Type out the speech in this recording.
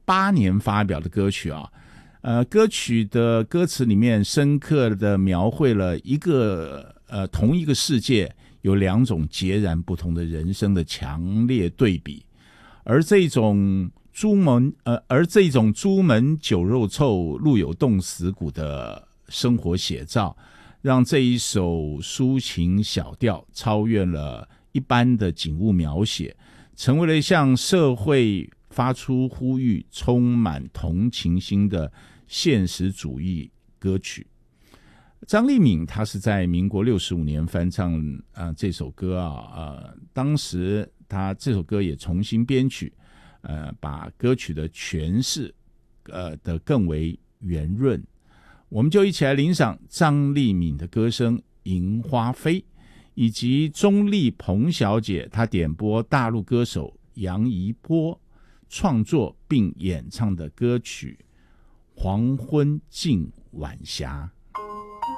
1988年发表的歌曲啊。歌曲的歌词里面深刻的描绘了同一个世界有两种截然不同的人生的强烈对比，而这种朱门酒肉臭，路有冻死骨的生活写照，让这一首抒情小调超越了一般的景物描写，成为了向社会发出呼吁、充满同情心的现实主义歌曲。张丽敏她是在民国65年翻唱这首歌当时她这首歌也重新编曲，把歌曲的诠释的更为圆润。我们就一起来欣赏张丽敏的歌声《银花飞》，以及钟丽鹏小姐她点播大陆歌手杨怡波创作并演唱的歌曲《黄昏近晚霞》。